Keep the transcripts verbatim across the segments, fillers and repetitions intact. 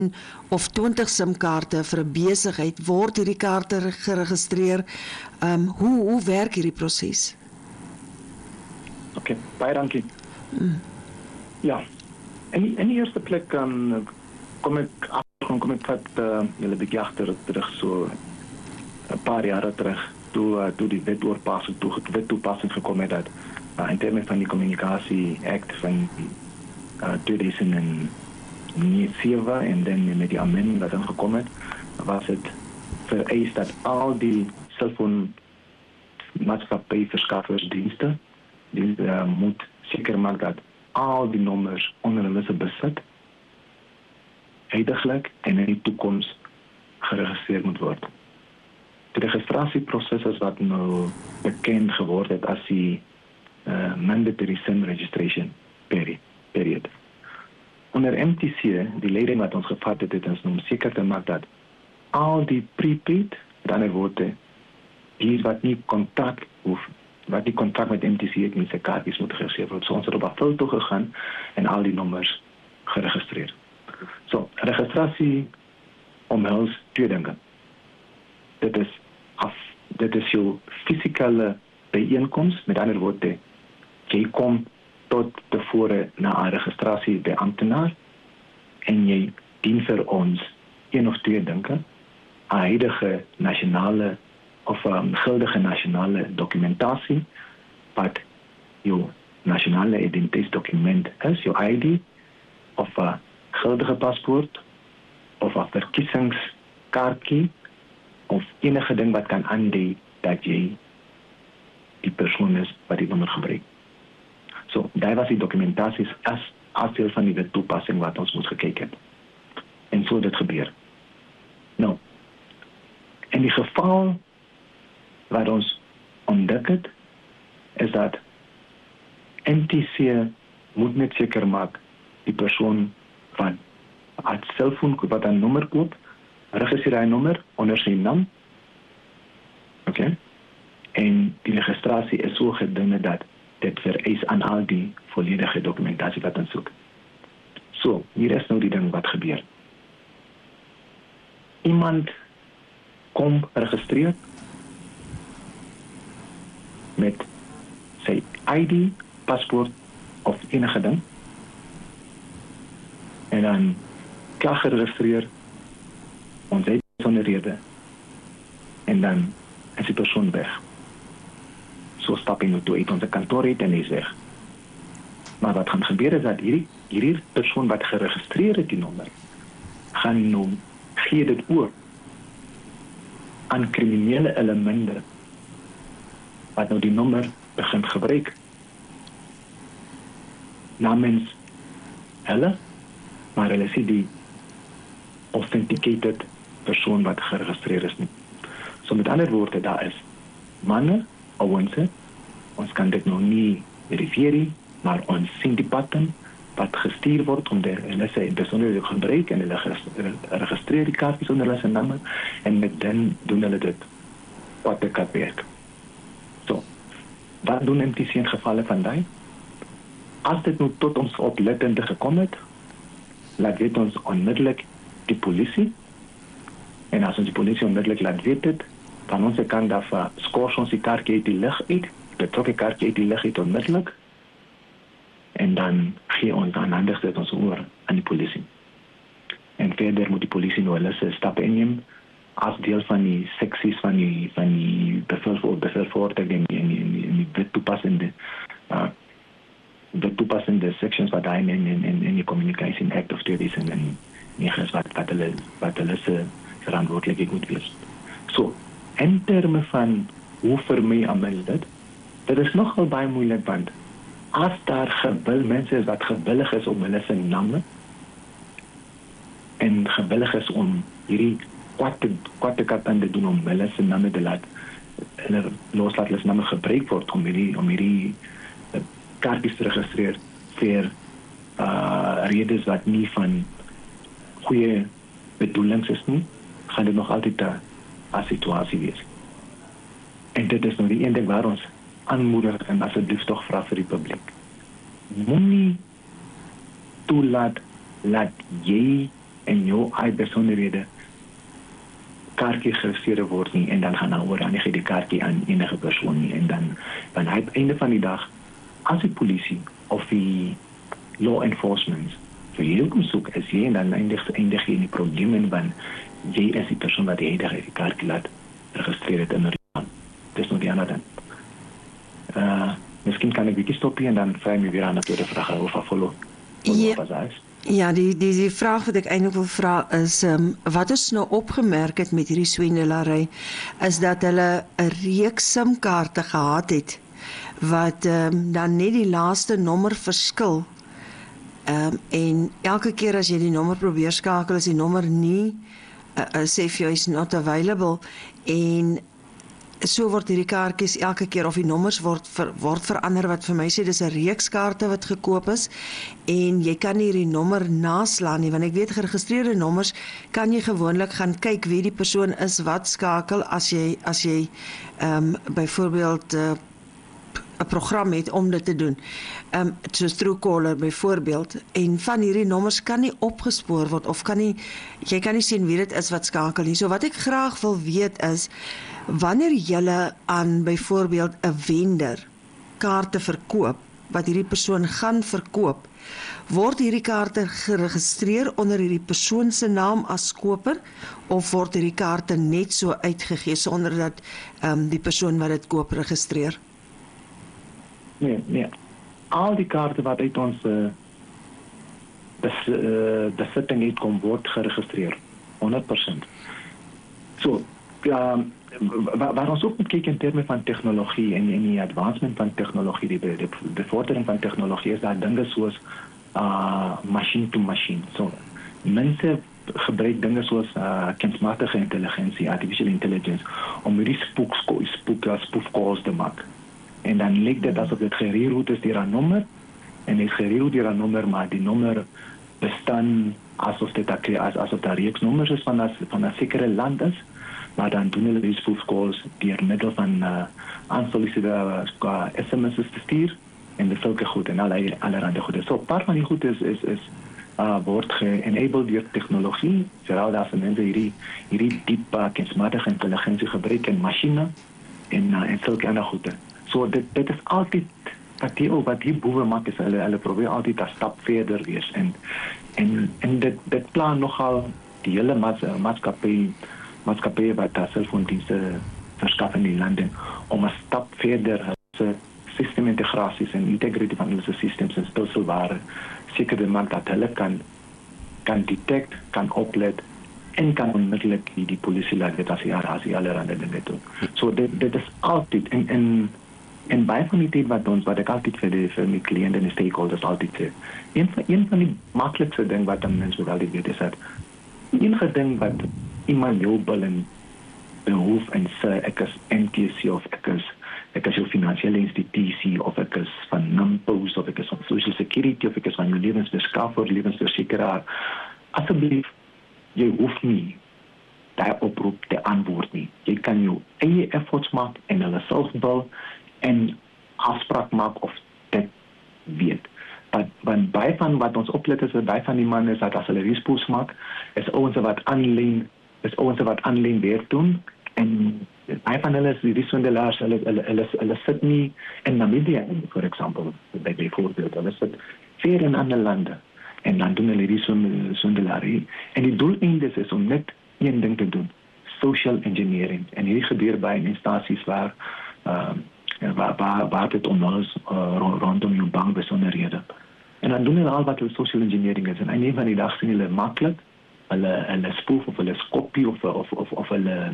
of twintig simkaarte vir 'n besigheid, word hierdie kaarte geregistreer. Um, hoe, hoe werk hierdie proses? Oké, okay, baie dankie. Mm. Ja, in die, in die eerste plek um, kom ek af, kom ek vat uh, julle bietjie agter terug so 'n paar jare terug toe uh, toe die wet oorpassing toe die wet toepassing gekom het dat uh, in terme van die Communicatie Act van uh, tweeduisend sewe en dan met die amendement wat dan gekom het, was het vereist dat al die cellfoon maatskappy verskaffersdienste die uh, moet seker maak dat al die nommers onder hulle se besit heidaglik en in die toekoms geregistreer moet word. Die registrasieproses is wat nou bekend geword het as die uh, mandatory SIM registration period. period. Onder M T C, die leiding wat ons gevat het, het ons om seker te maak dat al die prepaid, met ander woorde, die wat nie kontrak hoef, wat die kontrak met M T C het, nie sy kaartjies moet geregistreer word. So ons het op 'n vul toe gegaan en al die nommers geregistreer. So, registrasie omhels twee dinge. Dit is af, dit is jou fysikale bijeenkomst, met ander woorde, jy kom tot tevore na 'n registrasie by amptenaar en jy dien vir ons een of twee dinge, 'n huidige nasionale of 'n um, geldige nasionale dokumentasie wat jou nasionale identiteitsdokument is, jou I D of 'n geldige paspoort of 'n verkiesingskaartjie of enige ding wat kan aandui dat jy die persoon is wat die nommer gebruik. So, daar was die dokumentaties as as deel van die wet toepassing wat ons moes gekyk het. En so dit gebeur. Nou, in die geval wat ons ontdek het, is dat M T C moet net seker maak die persoon wat 'n selfoon wat 'n nommer koop, registreer hy nommer onder sy naam. Oké. Okay. En die registrasie is so gedinge dat dit vereis aan al die volledige dokumentasie wat ons soek. So, hier is nou die ding wat gebeur. Iemand kom registreer met sy I D, paspoort of enige ding en dan klaar geregistreer ons het sonder rede en dan is die persoon weg. So stap hy nou toe uit onze kantoor uit en hy is weg. Maar wat gaan gebeur is dat hierdie, hierdie persoon wat geregistreer het die nommer, gaan nou gee dit oor aan kriminele elemente wat nou die nommer begin gebruik namens hulle, maar hulle sê die authenticated persoon wat geregistreer is nie. So met ander woorde, daar is manne, ouense, ons kan dit nog nie verifieer nie, maar ons sien die pattern wat gestuur word om die, hulle sê besonderhede gebruik en hulle registreer die kaartjies onder hulle se name en met dan doen hulle dit wat ek het werk. So, wat doen M T C in gevalle van die? As dit nou tot ons oplettende gekom het, laat weet ons onmiddellik die polisie en as ons die polisie onmiddellik laat weet het, van onze kant af uh, skors ons die kaartjie uit die lig uit, betrokke kaartjie uit die lig uit onmiddellik en dan gee ons dan handig dit ons oor aan die polisie. En verder moet die polisie nou hulle se stappe inneem as deel van die seksies van die van die bevel bevelvoortrekking en die, die, die wet toepassende uh, wet toepassende sections wat daar in in in in die Communication Act of tweeduisend negen is wat wat hulle wat hulle se verantwoordelikheid moet wees. So, in terme van hoe vermy almal dit, dit is nogal baie moeilik want as daar gewil mense is wat gewillig is om hulle se name en gewillig is om hierdie kwatte kwatte katande doen om hulle se name te laat hulle loslaat hulle se name gebruik word om hierdie om hierdie uh, kaartjies te registreer vir uh, redes wat nie van goeie bedoelings is nie, gaan dit nog altyd 'n situasie wees. En dit is nou die een ding waar ons aanmoedig en asseblief tog vra vir die publiek. Moenie toelaat laat jy en jou eie besonderhede kaartjie geregistreer word nie en dan gaan nou oor dan gee die kaartjie aan enige persoon nie en dan dan hy op einde van die dag as die polisie of die law enforcement vir jou kom soek as jy en dan eindig eindig jy in die probleem en dan jy is die persoon wat die heilige die kaartjie laat registreer het in die land. Dis nog die ander dan. Uh, miskien kan ek bietjie stop hier en dan vra my weer aan dat jy die vraag of afvolg. Ja. Ja, die, die, die vraag wat ek eintlik wil vra is, um, wat ons nou opgemerk het met hierdie swendelary, is dat hulle 'n reeks simkaarte gehad het, wat um, dan net die laaste nommer verskil. Um, en elke keer as jy die nommer probeer skakel, is die nommer nie, uh, uh, sê vir jou is not available, en so word hierdie kaartjies elke keer of die nommers word ver, word verander wat vir my sê dis 'n reeks kaarte wat gekoop is en jy kan nie die nommer naslaan nie want ek weet geregistreerde nommers kan jy gewoonlik gaan kyk wie die persoon is wat skakel as jy as jy ehm um, byvoorbeeld 'n uh, program het om dit te doen. Ehm um, soos Truecaller byvoorbeeld en van hierdie nommers kan nie opgespoor word of kan nie jy kan nie sien wie dit is wat skakel nie. So wat ek graag wil weet is wanneer julle aan byvoorbeeld 'n vendor kaarte verkoop wat hierdie persoon gaan verkoop, word hierdie kaarte geregistreer onder hierdie persoon se naam as koper of word hierdie kaarte net so uitgegee sonder dat um, die persoon wat dit koop registreer? Nee, nee. Al die kaarte wat uit ons uh, bes, uh, besitting het kom word geregistreer, honderd persent. So, ja, waar, waar ons ook moet kyk in terme van tegnologie en, en die advancement van tegnologie, die, die bevordering van tegnologie, is daar dinge soos uh, machine to machine. So, mense gebruik dinge soos uh, kunsmatige intelligensie, artificial intelligence, om hierdie spook, spook, spoofcalls te maak. En dan lyk dit asof dit gereroute is deur 'n nommer en dit gereroute deur 'n nommer, maar die nommer bestaan asof dit as asof daar reeks nommers is van 'n van 'n sekere land is, maar dan doen hulle die spoofcalls deur middel van uh, aansolliciteerde uh, S M S's te stuur en dit sulke goed en allerlei allerlei goede. So part van die goed is is is uh, word ge-enabled deur tegnologie, veral as mense hierdie hierdie diep uh, kunsmatige intelligensie gebruik in masjiene en uh, en sulke ander goede. So dit dit is altyd wat die wat die boewe maak is hulle hulle probeer altyd 'n stap verder wees en en en dit dit plan nogal die hele maatskappy maatskappye wat daar selfoondienste verskaf in die lande om 'n stap verder hulle systeemintegrasies en integrity van hulle systems en stelselsware seker te maak dat hulle kan kan detect, kan oplet en kan onmiddellik die, die polisie laat weet as jy as jy allerhande dinge doen. So dit dit is altyd en en en baie van die tyd wat ons wat ek altyd vir die vir my kliënte en stakeholders altyd sê. Een van een van die maklikste ding wat 'n mens moet altyd weet is dat enige ding wat iemand jou bel en behoef en sê ek is N T S C of ek is ek is jou finansiële institusie of ek is van NAMPOS of ek is van Social Security of ek is van jou lewensverskaffer, lewensversekeraar. Asseblief, jy hoef nie daai oproep te antwoord nie. Jy kan jou eie efforts maak en hulle self bel en afspraak maak of dit weet. Want, want baie van wat ons oplet is, baie van die manne is dat as hulle respoes maak, is ouens wat aanlyn, is ouens wat aanlyn werk doen en baie van hulle is die swindelaars, hulle hulle hulle, hulle sit nie in Namibië, for example, by die voorbeeld, hulle sit ver in ander lande en dan doen hulle die swindelarie en die doeleinde is om net een ding te doen, social engineering en hierdie gebeur by instansies waar uh, waar waar waar dit onnodig uh, rondom jou bankbesonderhede. En dan doen hulle al wat hulle social engineering is en een van die dag sien hulle maklik hulle hulle spoof of hulle kopie of of of of hulle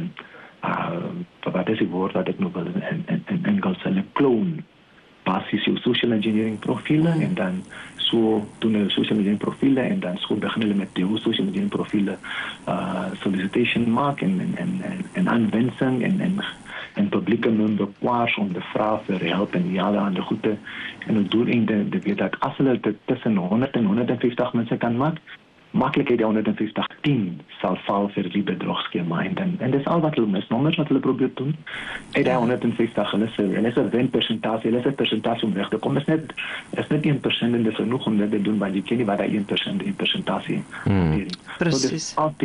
uh wat is die woord wat ek nou wil in in in Engels hulle clone basis jou social engineering profiele en dan so doen hulle social engineering profiele en dan so begin hulle met die social engineering profiele uh solicitation maak en en en en aanwensing en en en publieke member kwaars om te vra vir help en die alle ander goede en het doeleinde te weet dat as hulle dit tussen honderd en honderdvyftig mense kan maak, maklikheid die honderdvyftig tien sal val vir die bedrogskema en dan en dis al wat hulle mis nommers wat hulle probeer doen uit die honderdvyftig hulle sê en is 'n wenpersentasie hulle sê persentasie om weg te kom is net is net een persent en dis genoeg om dit te doen want jy ken nie wat daai een persent die persentasie hmm. Presies. So,